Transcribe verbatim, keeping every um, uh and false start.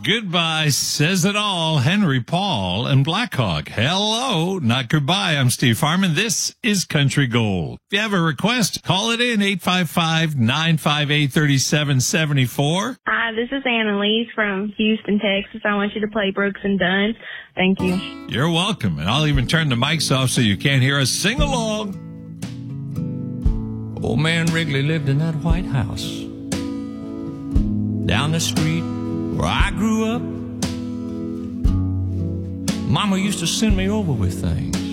Goodbye says it all. Henry Paul and Blackhawk. Hello, not goodbye. I'm Steve Harmon. This is Country Gold. If you have a request, call it in eight five five, nine five eight, three seven seven four. Hi, this is Annalise from Houston, Texas. I want you to play Brooks and Dunn. Thank you. You're welcome. And I'll even turn the mics off so you can't hear us sing along. Old man Wrigley lived in that White House down the street where I grew up. Mama used to send me over with things